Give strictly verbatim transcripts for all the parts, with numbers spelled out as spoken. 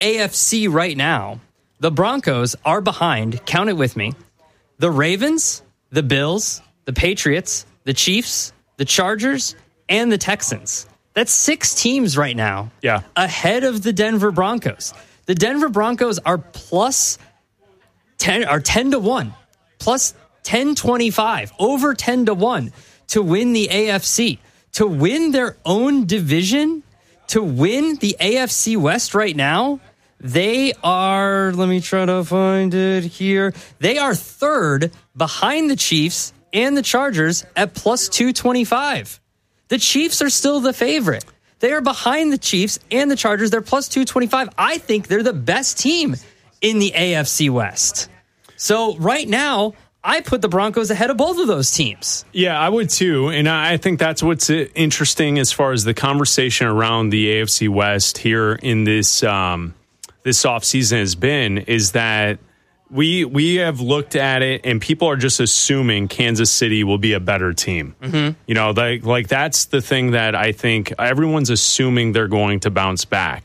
A F C right now, the Broncos are behind, count it with me, the Ravens, the Bills, the Patriots, the Chiefs, the Chargers, and the Texans. That's six teams right now yeah. ahead of the Denver Broncos. The Denver Broncos are plus ten, are ten to one, plus ten twenty-five, over ten to one to win the A F C, to win their own division, to win the A F C West right now. They are, let me try to find it here. They are third behind the Chiefs and the Chargers at plus two twenty-five. The Chiefs are still the favorite. They are behind the Chiefs and the Chargers. They're plus two twenty-five. I think they're the best team in the A F C West. So right now, I put the Broncos ahead of both of those teams. Yeah, I would too. And I think that's what's interesting as far as the conversation around the A F C West here in this um, this offseason has been, is that we we have looked at it and people are just assuming Kansas City will be a better team. Mm-hmm. You know, like, like that's the thing that I think everyone's assuming they're going to bounce back.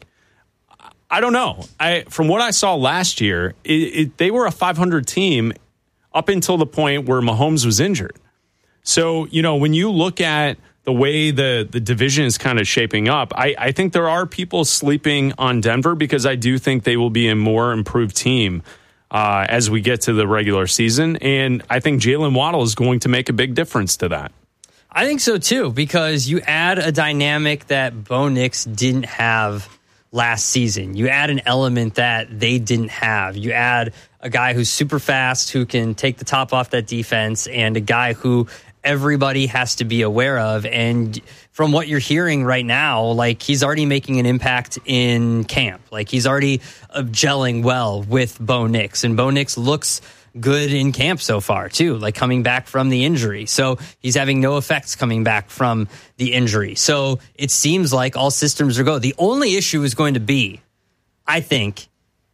I don't know. I from what I saw last year, it, it, they were a five hundred team up until the point where Mahomes was injured. So, you know, when you look at the way the, the division is kind of shaping up, I, I think there are people sleeping on Denver because I do think they will be a more improved team uh, as we get to the regular season. And I think Jalen Waddle is going to make a big difference to that. I think so, too, because you add a dynamic that Bo Nix didn't have last season. You add an element that they didn't have. You add a guy who's super fast, who can take the top off that defense, and a guy who everybody has to be aware of. And from what you're hearing right now, like, he's already making an impact in camp. Like, he's already uh, gelling well with Bo Nix, and Bo Nix looks good in camp so far too, like coming back from the injury. So he's having no effects coming back from the injury. So it seems like all systems are go. The only issue is going to be, I think,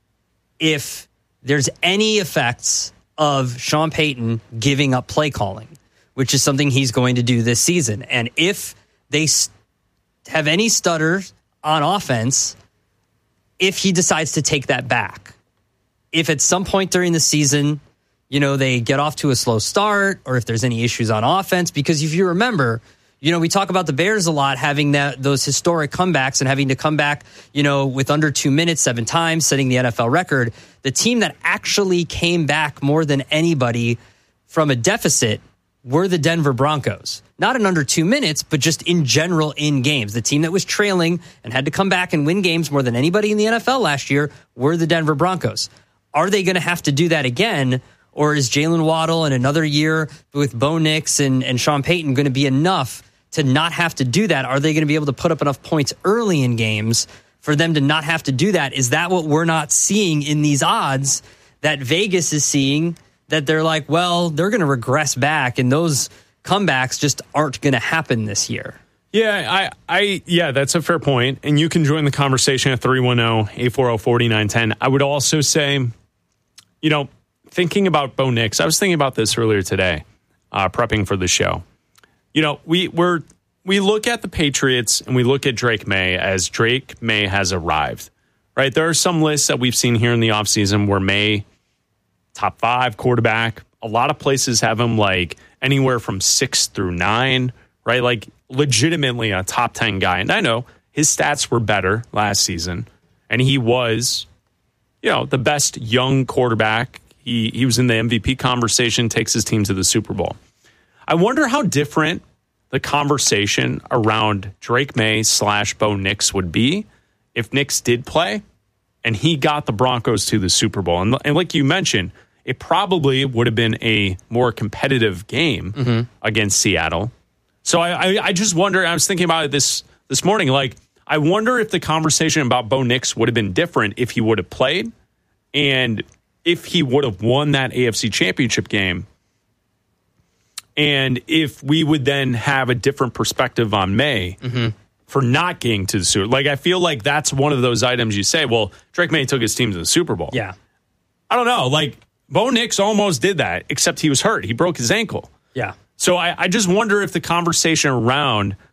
if there's any effects of Sean Payton giving up play calling, which is something he's going to do this season. And if they have any stutters on offense, if he decides to take that back, if at some point during the season, you know, they get off to a slow start, or if there's any issues on offense, because if you remember, you know, we talk about the Bears a lot, having that those historic comebacks and having to come back, you know, with under two minutes, seven times, setting the N F L record. The team that actually came back more than anybody from a deficit were the Denver Broncos. Not in under two minutes, but just in general in games. The team that was trailing and had to come back and win games more than anybody in the N F L last year were the Denver Broncos. Are they going to have to do that again? Or is Jalen Waddle and another year with Bo Nix and, and Sean Payton going to be enough to not have to do that? Are they going to be able to put up enough points early in games for them to not have to do that? Is that what we're not seeing in these odds that Vegas is seeing, that they're like, well, they're going to regress back and those comebacks just aren't going to happen this year? Yeah, I, I, yeah, that's a fair point. And you can join the conversation at three one zero, eight four zero, four nine one zero. I would also say, you know, thinking about Bo Nix, I was thinking about this earlier today, uh, prepping for the show. You know, we we're, we look at the Patriots and we look at Drake May as Drake May has arrived, right? There are some lists that we've seen here in the offseason where May, top five quarterback. A lot of places have him like anywhere from six through nine, right? Like legitimately a top ten guy. And I know his stats were better last season, and he was, you know, the best young quarterback. He he was in the M V P conversation, takes his team to the Super Bowl. I wonder how different the conversation around Drake May slash Bo Nix would be if Nix did play and he got the Broncos to the Super Bowl. And, and like you mentioned, it probably would have been a more competitive game mm-hmm. against Seattle. So I, I, I just wonder, I was thinking about it this, this morning, like, I wonder if the conversation about Bo Nix would have been different if he would have played and if he would have won that A F C Championship game, and if we would then have a different perspective on May mm-hmm. for not getting to the Super Bowl. Like, I feel like that's one of those items you say, well, Drake May took his team to the Super Bowl. Yeah. I don't know. Like, Bo Nix almost did that, except he was hurt. He broke his ankle. Yeah. So I, I just wonder if the conversation around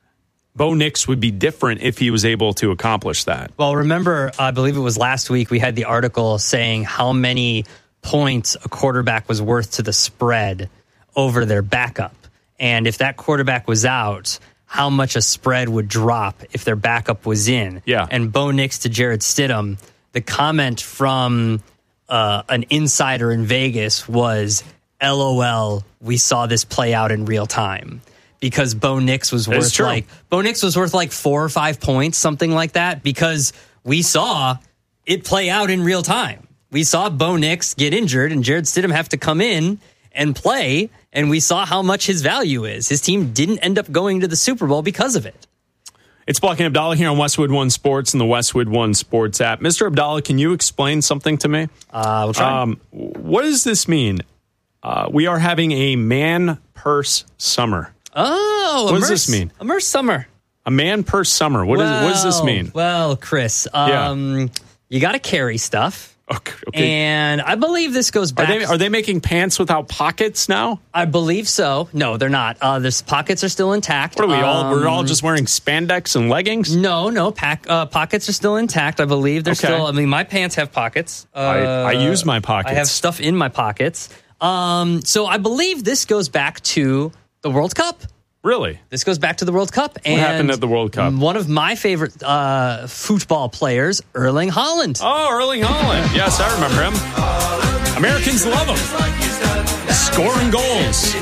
Bo Nix would be different if he was able to accomplish that. Well, remember, I believe it was last week, we had the article saying how many points a quarterback was worth to the spread over their backup. And if that quarterback was out, how much a spread would drop if their backup was in. Yeah. And Bo Nix to Jarrett Stidham, the comment from uh, an insider in Vegas was, L O L, we saw this play out in real time. Because Bo Nix was worth like Bo Nix was worth like four or five points, something like that, because we saw it play out in real time. We saw Bo Nix get injured and Jarrett Stidham have to come in and play, and we saw how much his value is. His team didn't end up going to the Super Bowl because of it. It's Block and Abdallah here on Westwood One Sports and the Westwood One Sports app. Mister Abdallah, can you explain something to me? Uh, we'll try. Um, what does this mean? Uh, we are having a man purse summer. Oh, what immerse, does this mean? Immerse summer. A man purse summer. What, well, is, what does this mean? Well, Chris, um, yeah. you got to carry stuff. Okay, okay. And I believe this goes back. Are they, are they making pants without pockets now? I believe so. No, they're not. Uh, the pockets are still intact. What are we um, all? We're all just wearing spandex and leggings? No, no. Pack, uh, pockets are still intact. I believe they're okay. still. I mean, my pants have pockets. Uh, I, I use my pockets. I have stuff in my pockets. Um, so I believe this goes back to the World Cup. Really? This goes back to the World Cup. And what happened at the World Cup? One of my favorite uh, football players, Erling Haaland. Oh, Erling Haaland. Yes, I remember him. Americans love him. Scoring goals.